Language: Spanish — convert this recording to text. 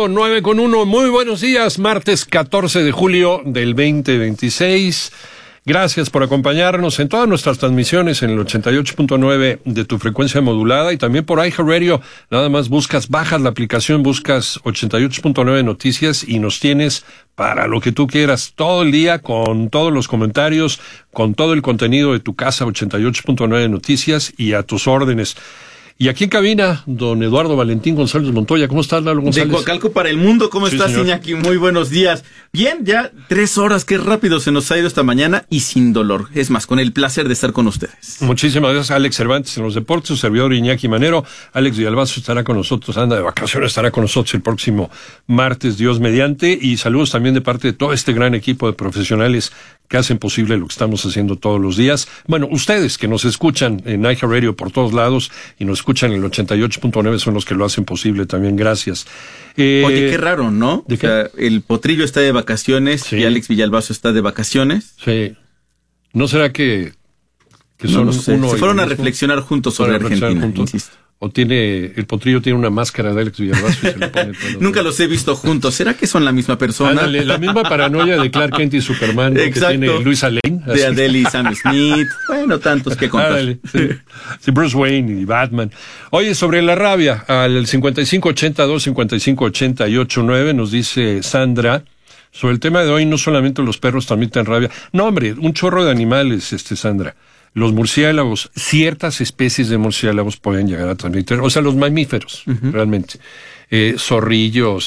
1, 9:01. Muy buenos días, martes 14 de julio del 2026. Gracias por acompañarnos en todas nuestras transmisiones en el 88.9 de tu frecuencia modulada y también por iHeartRadio. Nada más bajas la aplicación, buscas 88.9 Noticias y nos tienes para lo que tú quieras todo el día, con todos los comentarios, con todo el contenido de tu casa, 88.9 Noticias y a tus órdenes. Y aquí en cabina, don Eduardo Valentín González Montoya. ¿Cómo estás, Lalo González? De Coacalco para el mundo. ¿Cómo estás, señor. Iñaki? Muy buenos días. Bien, ya 3 horas. Qué rápido se nos ha ido esta mañana y sin dolor. Es más, con el placer de estar con ustedes. Muchísimas gracias a Alex Cervantes en los deportes, su servidor Iñaki Manero. Alex Villalbazo estará con nosotros, anda de vacaciones, estará con nosotros el próximo martes, Dios mediante. Y saludos también de parte de todo este gran equipo de profesionales que hacen posible lo que estamos haciendo todos los días. Bueno, ustedes que nos escuchan en iHeartRadio por todos lados y nos escuchan en el 88.9 son los que lo hacen posible también. Gracias. Oye, qué raro, ¿no? ¿De qué? O sea, el Potrillo está de vacaciones Sí. y Alex Villalbazo está de vacaciones. Sí. ¿No será que No son lo sé. uno Se y fueron lo a mismo? reflexionar juntos sobre Para reflexionar Argentina, juntos. insisto. O el Potrillo tiene una máscara de Alex Villalbazo y se le pone todos los Nunca días. los he visto juntos. ¿Será que son la misma persona? Ándale, la misma paranoia de Clark Kent y Superman, ¿no? Que Exacto. tiene Luisa Lane. De Adele y Sam Smith. Bueno, tantos que contar. Ándale, sí. Sí, Bruce Wayne y Batman. Oye, sobre la rabia, al 5582-5588-9 nos dice Sandra, sobre el tema de hoy, no solamente los perros transmiten rabia. No, hombre, un chorro de animales, Sandra. Los murciélagos, ciertas especies de murciélagos pueden llegar a transmitir, o sea, los mamíferos, realmente. Zorrillos,